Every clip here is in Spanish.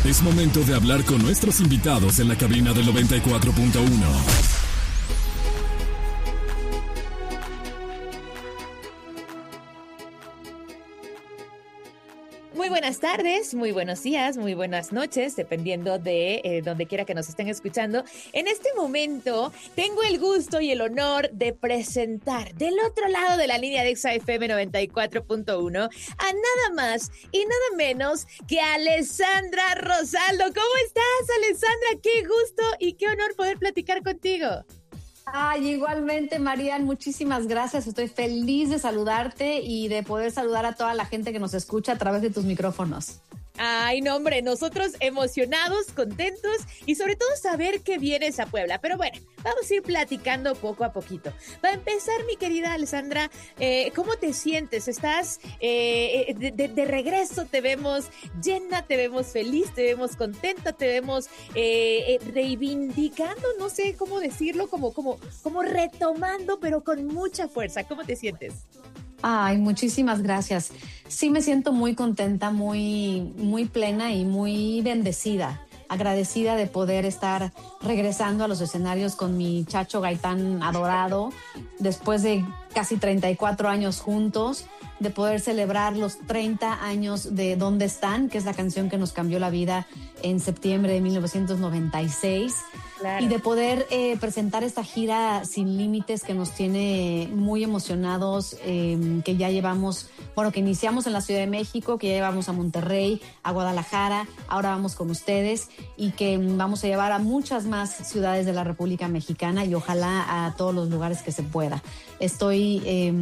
Es momento de hablar con nuestros invitados en la cabina del 94.1. Muy buenas tardes, muy buenos días, muy buenas noches, dependiendo de donde quiera que nos estén escuchando. En este momento tengo el gusto y el honor de presentar del otro lado de la línea de XFM 94.1 a nada más y nada menos que a Alessandra Rosaldo. ¿Cómo estás, Alessandra? Qué gusto y qué honor poder platicar contigo. Ay, igualmente, Marian, muchísimas gracias. Estoy feliz de saludarte y de poder saludar a toda la gente que nos escucha a través de tus micrófonos. Ay, no, hombre, nosotros emocionados, contentos y sobre todo saber que vienes a Puebla. Pero bueno, vamos a ir platicando poco a poquito. Para empezar, mi querida Alessandra, ¿cómo te sientes? ¿Estás de regreso? Te vemos llena, te vemos feliz, te vemos contenta, te vemos reivindicando, no sé cómo decirlo, como retomando, pero con mucha fuerza. ¿Cómo te sientes? Ay, muchísimas gracias. Sí, me siento muy contenta, muy plena y muy bendecida, agradecida de poder estar regresando a los escenarios con mi Chacho Gaitán adorado, después de casi 34 años juntos, de poder celebrar los 30 años de ¿Dónde están?, que es la canción que nos cambió la vida en septiembre de 1996. Claro. Y de poder presentar esta gira Sin Límites que nos tiene muy emocionados, que ya llevamos, bueno, que iniciamos en la Ciudad de México, que ya llevamos a Monterrey, a Guadalajara, ahora vamos con ustedes y que vamos a llevar a muchas más ciudades de la República Mexicana y ojalá a todos los lugares que se pueda. Estoy,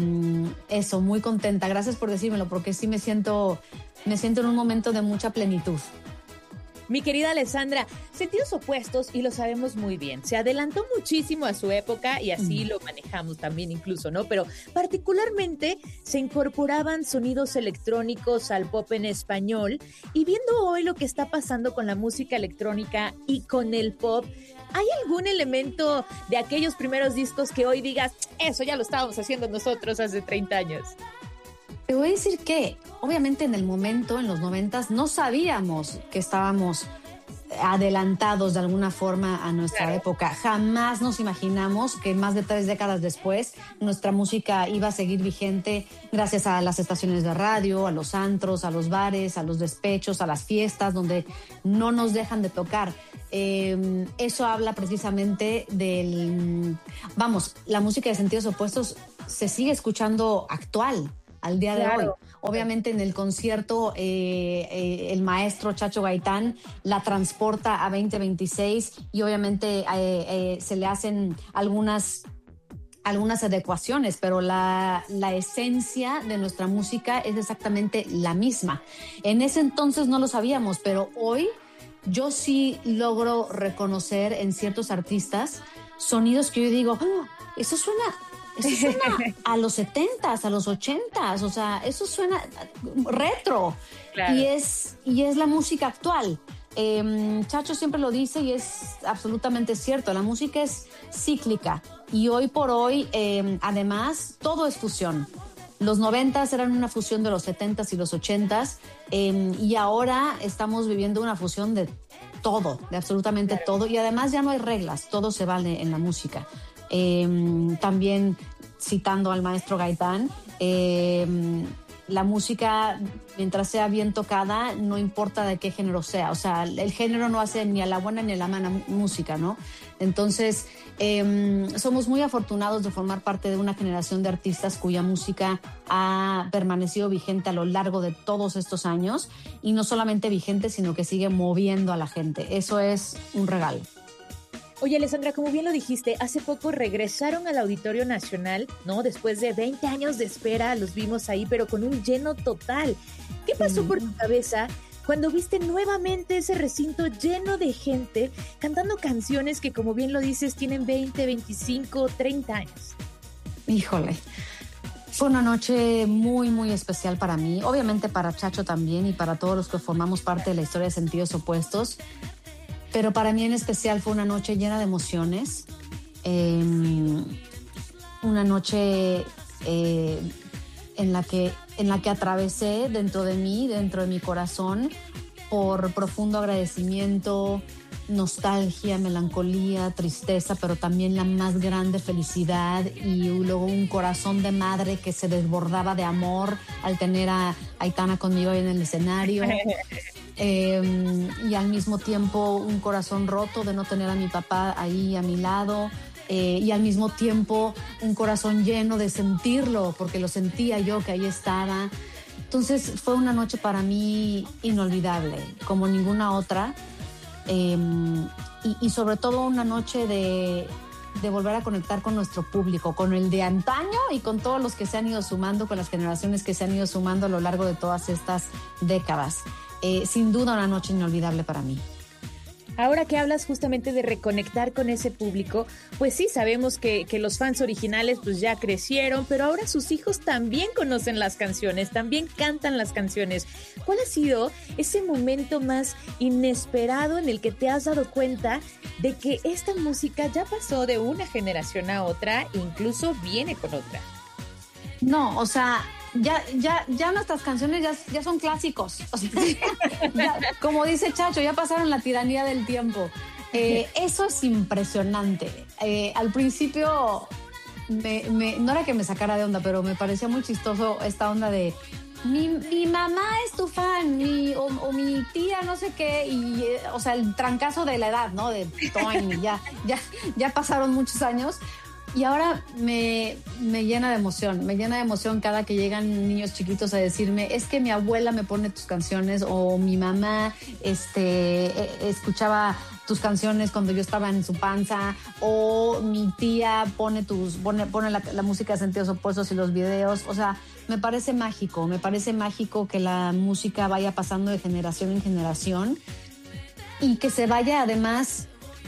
muy contenta. Gracias por decírmelo, porque sí me siento en un momento de mucha plenitud. Mi querida Alessandra, Sentidos Opuestos, y lo sabemos muy bien, se adelantó muchísimo a su época y así lo manejamos también incluso, ¿no? Pero particularmente se incorporaban sonidos electrónicos al pop en español y viendo hoy lo que está pasando con la música electrónica y con el pop, ¿hay algún elemento de aquellos primeros discos que hoy digas, eso ya lo estábamos haciendo nosotros hace 30 años? Te voy a decir que, obviamente en el momento, en los 90s, no sabíamos que estábamos adelantados de alguna forma a nuestra época. Jamás nos imaginamos que más de 3 décadas después nuestra música iba a seguir vigente gracias a las estaciones de radio, a los antros, a los bares, a los despechos, a las fiestas donde no nos dejan de tocar. Eso habla precisamente la música de Sentidos Opuestos se sigue escuchando actual al día de hoy. Obviamente en el concierto el maestro Chacho Gaitán la transporta a 2026 y obviamente se le hacen algunas adecuaciones, pero la esencia de nuestra música es exactamente la misma. En ese entonces no lo sabíamos, pero hoy yo sí logro reconocer en ciertos artistas sonidos que yo digo, eso suena a los 70s, a los 80s, o sea, eso suena retro. Claro. Y es la música actual. Chacho siempre lo dice y es absolutamente cierto, la música es cíclica y hoy por hoy, además, todo es fusión. Los 90s eran una fusión de los 70s y los 80s y ahora estamos viviendo una fusión de todo, de absolutamente todo, y además ya no hay reglas, todo se vale en la música. También citando al maestro Gaitán, la música, mientras sea bien tocada, no importa de qué género sea, o sea, el género no hace ni a la buena ni a la mala música, ¿no? Entonces, somos muy afortunados de formar parte de una generación de artistas cuya música ha permanecido vigente a lo largo de todos estos años, y no solamente vigente, sino que sigue moviendo a la gente. Eso es un regalo. Oye, Alessandra, como bien lo dijiste, hace poco regresaron al Auditorio Nacional, ¿no? Después de 20 años de espera, los vimos ahí, pero con un lleno total. ¿Qué pasó por tu cabeza cuando viste nuevamente ese recinto lleno de gente cantando canciones que, como bien lo dices, tienen 20, 25, 30 años? Híjole, fue una noche muy, muy especial para mí, obviamente para Chacho también y para todos los que formamos parte de la historia de Sentidos Opuestos. Pero para mí en especial fue una noche llena de emociones, una noche en la que atravesé dentro de mí, dentro de mi corazón, por profundo agradecimiento, nostalgia, melancolía, tristeza, pero también la más grande felicidad, y luego un corazón de madre que se desbordaba de amor al tener a Aitana conmigo ahí en el escenario. Y al mismo tiempo un corazón roto de no tener a mi papá ahí a mi lado, y al mismo tiempo un corazón lleno de sentirlo, porque lo sentía yo que ahí estaba. Entonces fue una noche para mí inolvidable, como ninguna otra, y sobre todo una noche de volver a conectar con nuestro público, con el de antaño y con todos los que se han ido sumando, con las generaciones que se han ido sumando a lo largo de todas estas décadas. Sin duda una noche inolvidable para mí. Ahora que hablas justamente de reconectar con ese público, pues sí, sabemos que los fans originales pues ya crecieron, pero ahora sus hijos también conocen las canciones, también cantan las canciones. ¿Cuál ha sido ese momento más inesperado en el que te has dado cuenta de que esta música ya pasó de una generación a otra, incluso viene con otra? No, o sea, ya nuestras canciones ya son clásicos. O sea, como dice Chacho, ya pasaron la tiranía del tiempo. Eso es impresionante. Al principio no era que me sacara de onda, pero me parecía muy chistoso esta onda de mi mamá es tu fan, o mi tía no sé qué, y o sea, el trancazo de la edad, ¿no? De Toin, ya pasaron muchos años. Y ahora me llena de emoción cada que llegan niños chiquitos a decirme, es que mi abuela me pone tus canciones, o mi mamá escuchaba tus canciones cuando yo estaba en su panza, o mi tía pone la música de Sentidos Opuestos y los videos. O sea, me parece mágico que la música vaya pasando de generación en generación y que se vaya además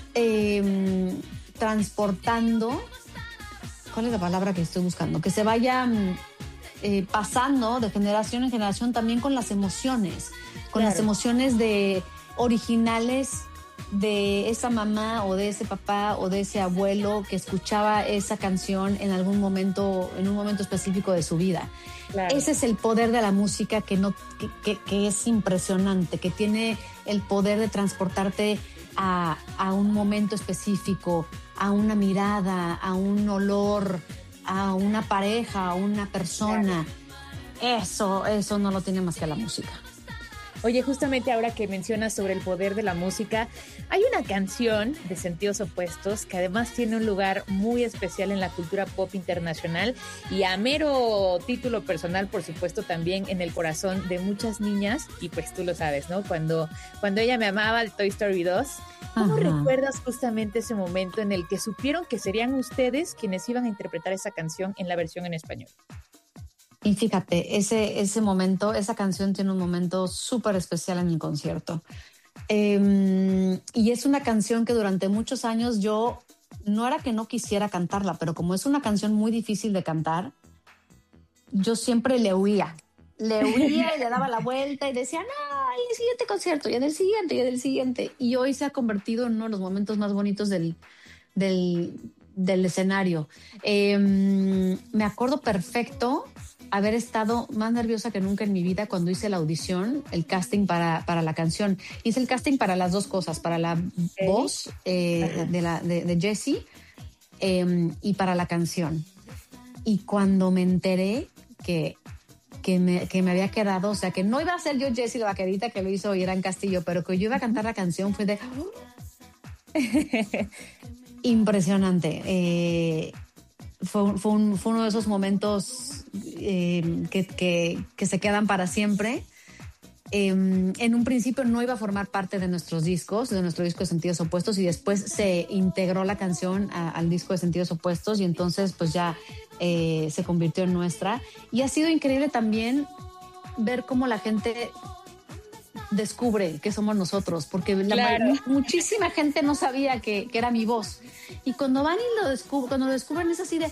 transportando. ¿Cuál es la palabra que estoy buscando? Que se vaya pasando de generación en generación también con las emociones, las emociones originales de esa mamá o de ese papá o de ese abuelo que escuchaba esa canción en un momento específico de su vida. Claro. Ese es el poder de la música que es impresionante, que tiene el poder de transportarte a un momento específico, a una mirada, a un olor, a una pareja, a una persona. Claro. Eso no lo tiene más que la música. Oye, justamente ahora que mencionas sobre el poder de la música, hay una canción de Sentidos Opuestos que además tiene un lugar muy especial en la cultura pop internacional y a mero título personal, por supuesto, también en el corazón de muchas niñas, y pues tú lo sabes, ¿no? Cuando ella me amaba, el Toy Story 2, ¿cómo recuerdas justamente ese momento en el que supieron que serían ustedes quienes iban a interpretar esa canción en la versión en español? Y fíjate, ese momento, esa canción tiene un momento súper especial en el concierto. Y es una canción que durante muchos años yo, no era que no quisiera cantarla, pero como es una canción muy difícil de cantar, yo siempre le huía y le daba la vuelta y decía, no, el siguiente concierto, y en el siguiente. Y hoy se ha convertido en uno de los momentos más bonitos del escenario. Me acuerdo perfecto haber estado más nerviosa que nunca en mi vida cuando hice la audición, el casting para la canción. Hice el casting para las dos cosas, para la voz de Jessie y para la canción. Y cuando me enteré que me había quedado, o sea, que no iba a ser yo Jessie la vaquerita que lo hizo Irán Castillo, pero que yo iba a cantar la canción, fue de... impresionante. Fue uno de esos momentos que se quedan para siempre. En un principio no iba a formar parte de nuestro disco de Sentidos Opuestos, y después se integró la canción al disco de Sentidos Opuestos, y entonces pues ya se convirtió en nuestra. Y ha sido increíble también ver cómo la gente descubre que somos nosotros, porque muchísima gente no sabía que era mi voz, y cuando van y cuando lo descubren es así de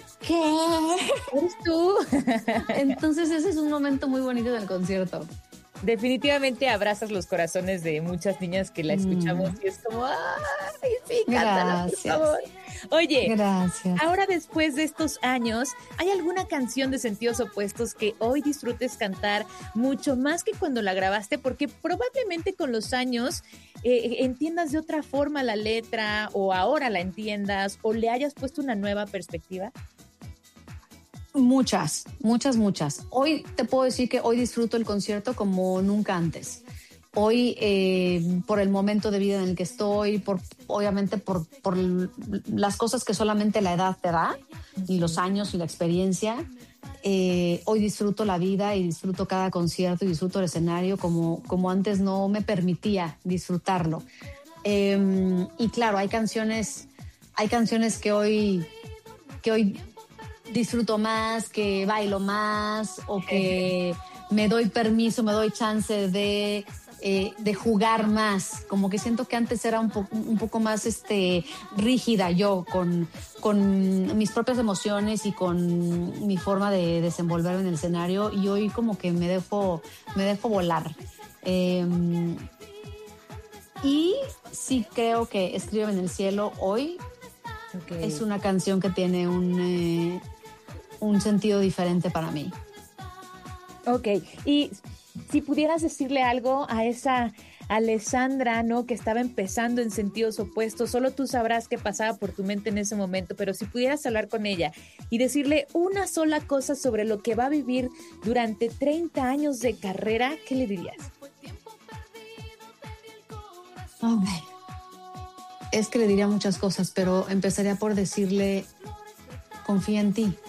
¿qué? ¿Eres tú? Entonces ese es un momento muy bonito del concierto. Definitivamente abrazas los corazones de muchas niñas que la escuchamos y es como, ¡ay, sí, cántala, por favor! Oye, gracias. Ahora después de estos años, ¿hay alguna canción de Sentidos Opuestos que hoy disfrutes cantar mucho más que cuando la grabaste? Porque probablemente con los años entiendas de otra forma la letra o ahora la entiendas o le hayas puesto una nueva perspectiva. Muchas. Hoy te puedo decir que hoy disfruto el concierto como nunca antes. Hoy, por el momento de vida en el que estoy, obviamente por las cosas que solamente la edad te da, y los años y la experiencia, hoy disfruto la vida y disfruto cada concierto y disfruto el escenario como antes no me permitía disfrutarlo. Y claro, hay canciones que hoy disfruto más, que bailo más o que me doy permiso, me doy chance de jugar más. Como que siento que antes era un poco más rígida yo con mis propias emociones y con mi forma de desenvolverme en el escenario, y hoy como que me dejo volar. Y sí creo que Escríbeme en el cielo hoy es una canción que tiene un sentido diferente para mí. Ok, y si pudieras decirle algo a esa Alessandra, ¿no?, que estaba empezando en Sentidos Opuestos, solo tú sabrás qué pasaba por tu mente en ese momento, pero si pudieras hablar con ella y decirle una sola cosa sobre lo que va a vivir durante 30 años de carrera, ¿qué le dirías? Okay. Es que le diría muchas cosas, pero empezaría por decirle: confía en ti.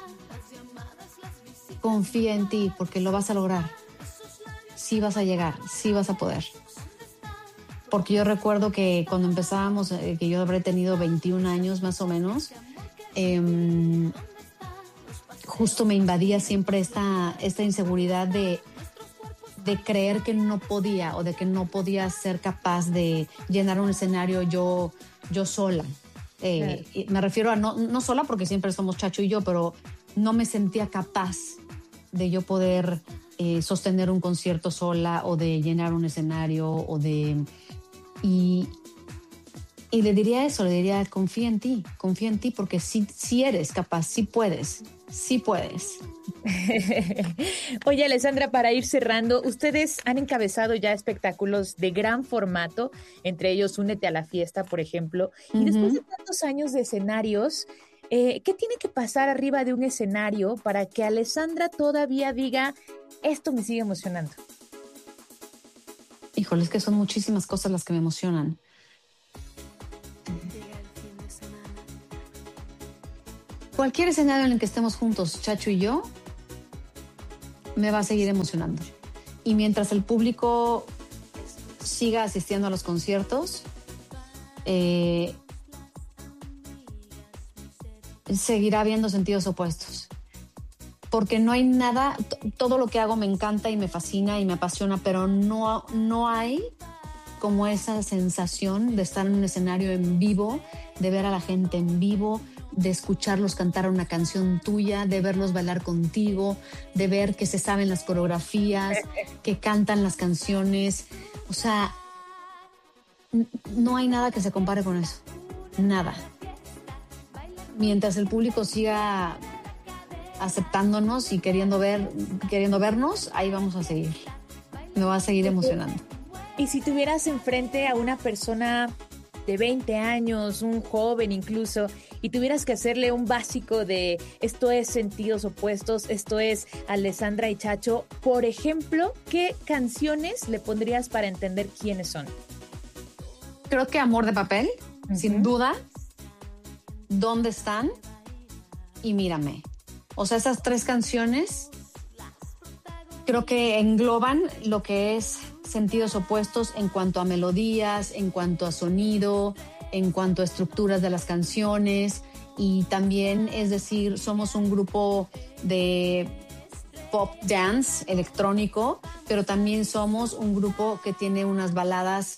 Confía en ti, porque lo vas a lograr. Sí vas a llegar, sí vas a poder. Porque yo recuerdo que cuando empezábamos, que yo habré tenido 21 años más o menos, justo me invadía siempre esta inseguridad de creer que no podía, o de que no podía ser capaz de llenar un escenario yo sola. Claro. Y me refiero a no sola, porque siempre somos Chacho y yo, pero no me sentía capaz de yo poder sostener un concierto sola, o de llenar un escenario, y le diría eso, le diría: confía en ti, porque sí eres capaz, sí puedes. Oye, Alessandra, para ir cerrando, ustedes han encabezado ya espectáculos de gran formato, entre ellos Únete a la Fiesta, por ejemplo, y después de tantos años de escenarios, ¿qué tiene que pasar arriba de un escenario para que Alessandra todavía diga: esto me sigue emocionando? Híjole, es que son muchísimas cosas las que me emocionan. Cualquier escenario en el que estemos juntos, Chacho y yo, me va a seguir emocionando. Y mientras el público siga asistiendo a los conciertos, seguirá habiendo Sentidos Opuestos. Porque no hay nada, todo lo que hago me encanta y me fascina y me apasiona, pero no hay como esa sensación de estar en un escenario en vivo, de ver a la gente en vivo, de escucharlos cantar una canción tuya, de verlos bailar contigo, de ver que se saben las coreografías, que cantan las canciones. O sea, no hay nada que se compare con eso. Nada. Mientras el público siga aceptándonos y queriendo vernos, ahí vamos a seguir. Me va a seguir emocionando. Y si tuvieras enfrente a una persona de 20 años, un joven incluso, y tuvieras que hacerle un básico de esto es Sentidos Opuestos, esto es Alessandra y Chacho, por ejemplo, ¿qué canciones le pondrías para entender quiénes son? Creo que Amor de Papel, sin duda. ¿Dónde están? Y Mírame. O sea, esas tres canciones creo que engloban lo que es Sentidos Opuestos en cuanto a melodías, en cuanto a sonido, en cuanto a estructuras de las canciones. Y también, es decir, somos un grupo de pop dance electrónico, pero también somos un grupo que tiene unas baladas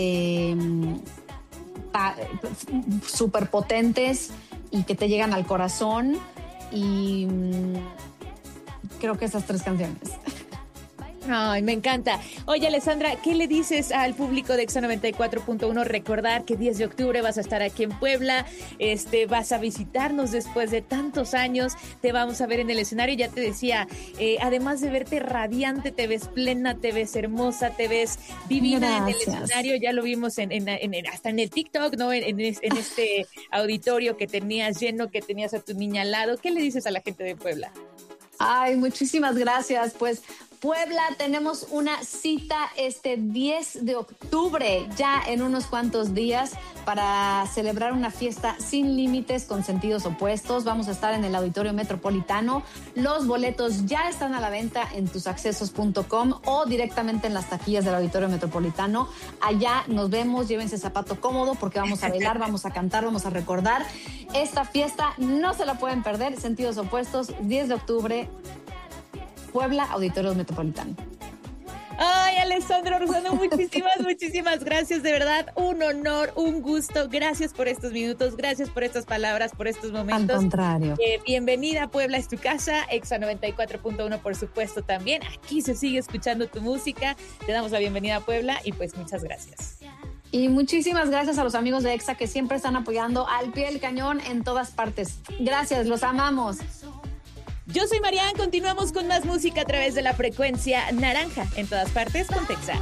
súper potentes y que te llegan al corazón. Y creo que esas tres canciones. Ay, me encanta. Oye, Alessandra, ¿qué le dices al público de Exa 94.1? Recordar que 10 de octubre vas a estar aquí en Puebla, vas a visitarnos después de tantos años, te vamos a ver en el escenario. Ya te decía, además de verte radiante, te ves plena, te ves hermosa, te ves divina. Gracias. En el escenario. Ya lo vimos hasta en el TikTok, ¿no? En este auditorio que tenías lleno, que tenías a tu niña al lado. ¿Qué le dices a la gente de Puebla? Ay, muchísimas gracias. Pues Puebla, tenemos una cita este 10 de octubre, ya en unos cuantos días, para celebrar una fiesta sin límites con sentidos opuestos. Vamos a estar en el Auditorio Metropolitano. Los boletos ya están a la venta en tusaccesos.com o directamente en las taquillas del Auditorio Metropolitano. Allá nos vemos, llévense zapato cómodo porque vamos a bailar, vamos a cantar, vamos a recordar. Esta fiesta no se la pueden perder, sentidos opuestos, 10 de octubre, Puebla, Auditorio Metropolitano. Ay, Alessandra Orzano, muchísimas gracias, de verdad, un honor, un gusto, gracias por estos minutos, gracias por estas palabras, por estos momentos. Al contrario. Bienvenida, Puebla es tu casa, Exa 94.1 por supuesto también, aquí se sigue escuchando tu música, te damos la bienvenida a Puebla y pues muchas gracias. Y muchísimas gracias a los amigos de Exa que siempre están apoyando al pie del cañón en todas partes. Gracias, los amamos. Yo soy Marianne, continuamos con más música a través de la frecuencia naranja en todas partes con Exa.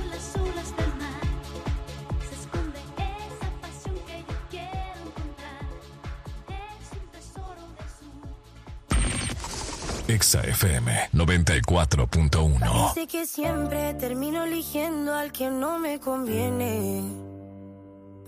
Exa FM 94.1. Parece que siempre termino eligiendo al que no me conviene.